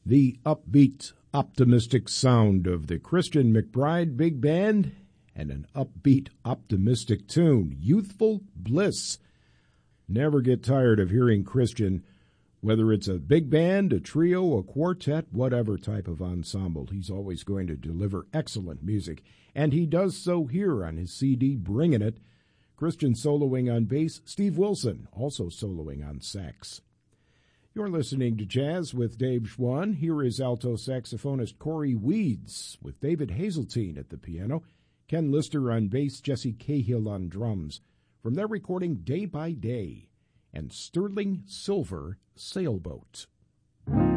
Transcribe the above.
The upbeat, optimistic sound of the Christian McBride Big Band and an upbeat, optimistic tune, Youthful Bliss. Never get tired of hearing Christian, whether it's a big band, a trio, a quartet, whatever type of ensemble. He's always going to deliver excellent music, and he does so here on his CD, Bringin' It. Christian soloing on bass, Steve Wilson also soloing on sax. You're listening to Jazz with Dave Schwann. Here is alto saxophonist Corey Weeds with David Hazeltine at the piano, Ken Lister on bass, Jesse Cahill on drums. From their recording Day by Day and Sterling Silver Sailboat.